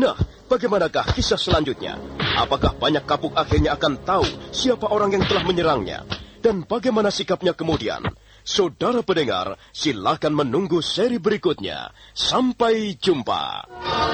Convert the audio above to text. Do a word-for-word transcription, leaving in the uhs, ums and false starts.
Nah, bagaimanakah kisah selanjutnya? Apakah banyak kapuk akhirnya akan tahu siapa orang yang telah menyerangnya? Dan bagaimana sikapnya kemudian? Saudara pendengar, silakan menunggu seri berikutnya. Sampai jumpa.